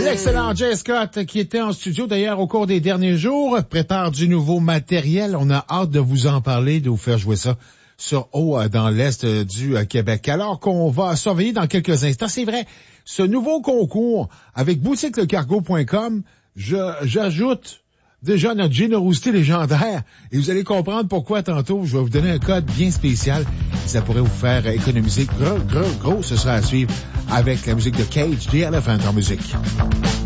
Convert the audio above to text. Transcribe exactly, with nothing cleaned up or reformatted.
L'excellent Jay Scott qui était en studio d'ailleurs au cours des derniers jours prépare du nouveau matériel. On a hâte de vous en parler, de vous faire jouer ça sur haut dans l'est du Québec. Alors qu'on va surveiller dans quelques instants, c'est vrai, ce nouveau concours avec boutique le cargo point com, je, j'ajoute déjà notre générosité légendaire et vous allez comprendre pourquoi tantôt. Je vais vous donner un code bien spécial. Ça pourrait vous faire économiser gros, gros, gros. Ce sera à suivre avec la musique de Cage, The Elephant en musique.